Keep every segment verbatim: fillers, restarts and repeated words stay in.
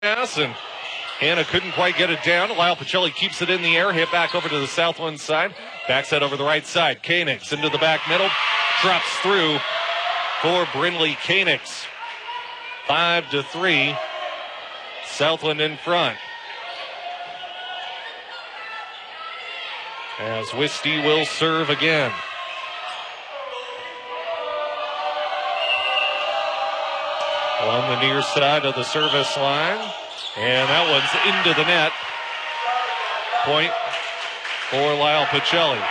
pass, and Hannah couldn't quite get it down. Lyle Pacelli keeps it in the air, hit back over to the Southland side. Backs that over the right side. Koenigs into the back middle. Drops through for Brindley Koenigs. Five to three. Southland in front. As Wisty will serve again. On the near side of the service line. And that one's into the net. Point for Lyle Pacelli.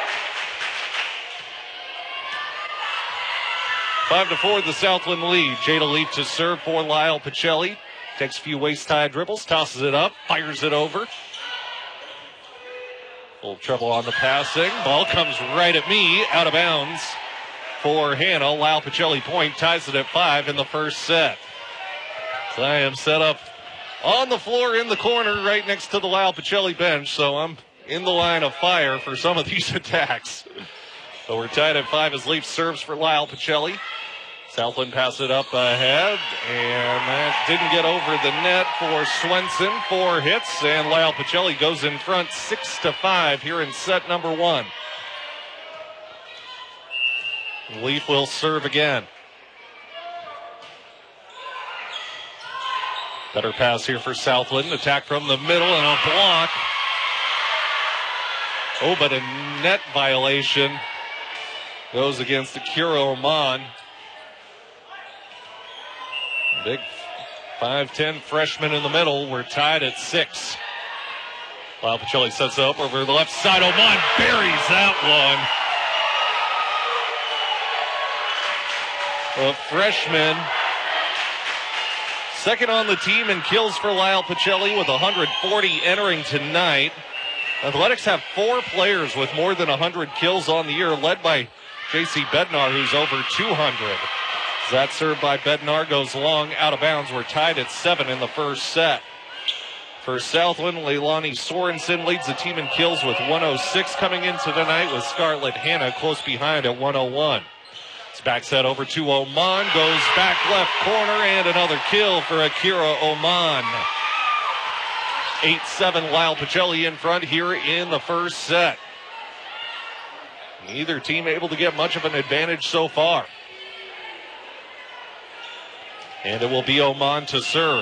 Five to four, the Southland lead. Jada Leaf to serve for Lyle Pacelli. Takes a few waist-high dribbles, tosses it up, fires it over. A little trouble on the passing. Ball comes right at me, out of bounds for Hannah. Lyle Pacelli point ties it at five in the first set. So I am set up on the floor in the corner right next to the Lyle Pacelli bench, so I'm in the line of fire for some of these attacks. So we're tied at five as Leaf serves for Lyle Pacelli. Southland pass it up ahead, and that didn't get over the net for Swenson. Four hits, and Lyle Pacelli goes in front six to five here in set number one. Leaf will serve again. Better pass here for Southland. Attack from the middle and a block. Oh, but a net violation goes against Akira Oman. Big five ten freshman in the middle. We're tied at six. Lyle Pacelli sets it up over the left side. Oman buries that one. A freshman. Second on the team in kills for Lyle Pacelli with one hundred forty entering tonight. Athletics have four players with more than one hundred kills on the year, led by J C Bednar, who's over two hundred. That serve by Bednar goes long, out of bounds. We're tied at seven in the first set. For Southland, Leilani Sorensen leads the team in kills with one oh six coming into tonight, with Scarlett Hannah close behind at one oh one. It's back set over to Oman, goes back left corner, and another kill for Akira Oman. eight seven, Lyle Pacelli in front here in the first set. Neither team able to get much of an advantage so far. And it will be Oman to serve.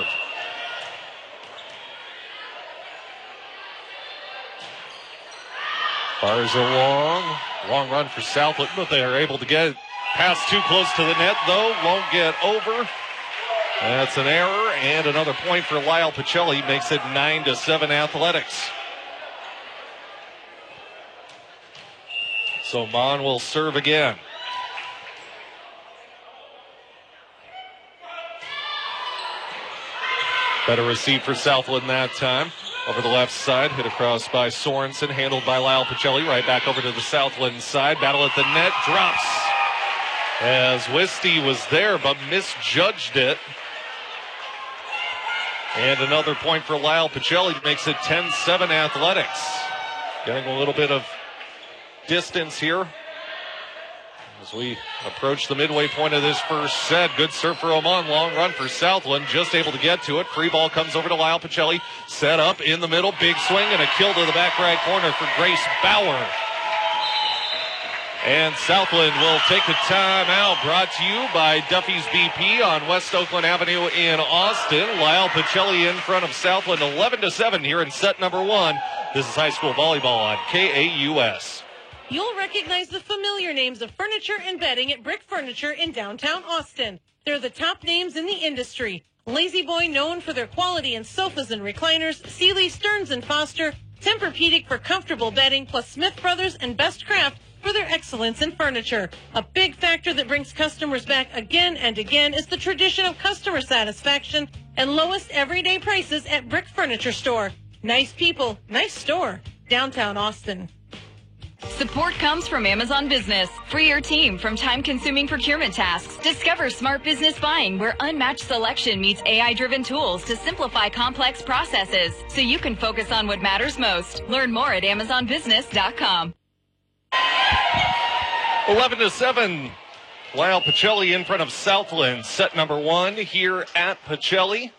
Fires a long, long run for Southland, but they are able to get it past too close to the net, though. Won't get over. That's an error, and another point for Lyle Pacelli makes it nine to seven Athletics. So Oman will serve again. Better receive for Southland that time. Over the left side, hit across by Sorensen, handled by Lyle Pacelli. Right back over to the Southland side. Battle at the net, drops. As Wisty was there, but misjudged it. And another point for Lyle Pacelli makes it ten seven Athletics. Getting a little bit of distance here as we approach the midway point of this first set. Good serve for Oman. Long run for Southland. Just able to get to it. Free ball comes over to Lyle Pacelli. Set up in the middle. Big swing and a kill to the back right corner for Grace Bauer. And Southland will take the timeout, brought to you by Duffy's B P on West Oakland Avenue in Austin. Lyle Pacelli in front of Southland eleven to seven here in set number one. This is high school volleyball on K A U S. You'll recognize the familiar names of furniture and bedding at Brick Furniture in downtown Austin. They're the top names in the industry. Lazy Boy, known for their quality in sofas and recliners, Sealy, Stearns and Foster, Tempur-Pedic for comfortable bedding, plus Smith Brothers and Best Craft for their excellence in furniture. A big factor that brings customers back again and again is the tradition of customer satisfaction and lowest everyday prices at Brick Furniture Store. Nice people, nice store, downtown Austin. Support comes from Amazon Business. Free your team from time-consuming procurement tasks. Discover smart business buying where unmatched selection meets A I-driven tools to simplify complex processes so you can focus on what matters most. Learn more at amazon business dot com. eleven to seven. Lyle Pacelli in front of Southland. Set number one here at Pacelli.